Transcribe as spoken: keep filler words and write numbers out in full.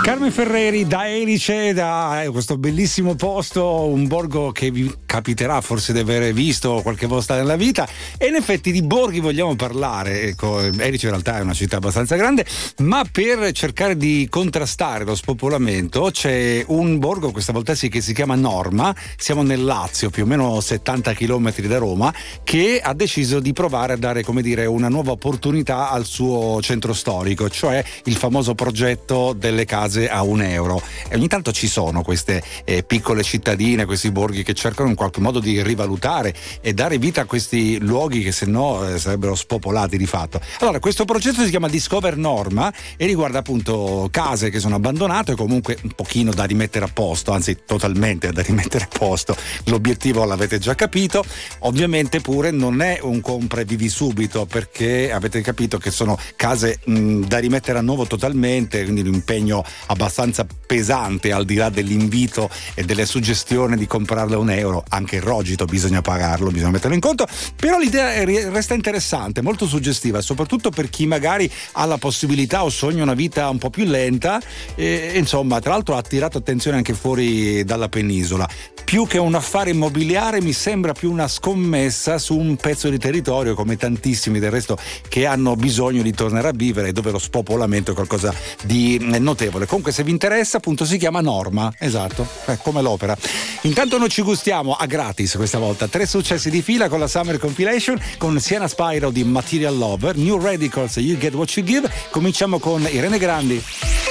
Carmen Ferreri da Erice, da eh, questo bellissimo posto, un borgo che vi capiterà forse di aver visto qualche volta nella vita, e in effetti di borghi vogliamo parlare. Ecco, Erice in realtà è una città abbastanza grande, ma per cercare di contrastare lo spopolamento c'è un borgo, questa volta sì, che si chiama Norma, siamo nel Lazio, più o meno settanta chilometri da Roma, che ha deciso di provare a dare, come dire, una nuova opportunità al suo centro storico, cioè il famoso progetto delle case a un euro. E ogni tanto ci sono queste eh, piccole cittadine, questi borghi che cercano in qualche modo di rivalutare e dare vita a questi luoghi che se no eh, sarebbero spopolati di fatto. Allora, questo progetto si chiama Discover Norma e riguarda appunto case che sono abbandonate, comunque un pochino da rimettere a posto, anzi totalmente da rimettere a posto. L'obiettivo l'avete già capito, ovviamente pure non è un compra e vivi subito, perché avete capito che sono case mh, da rimettere a nuovo totalmente, quindi l'impegno abbastanza pesante, al di là dell'invito e delle suggestioni di comprarle a un euro. Anche il rogito bisogna pagarlo, bisogna metterlo in conto, però l'idea è, resta interessante, molto suggestiva, soprattutto per chi magari ha la possibilità o sogna una vita un po' più lenta e, insomma, tra l'altro ha attirato attenzione anche fuori dalla penisola. Più che un affare immobiliare mi sembra più una scommessa su un pezzo di territorio, come tantissimi del resto, che hanno bisogno di tornare a vivere, dove lo spopolamento è qualcosa di notevole. Comunque, se vi interessa, appunto, si chiama Norma, esatto, eh, come l'opera. Intanto noi ci gustiamo a gratis questa volta tre successi di fila con la Summer Compilation, con Sienna Spyro di Material Lover, New Radicals, You Get What You Give. Cominciamo con Irene Grandi.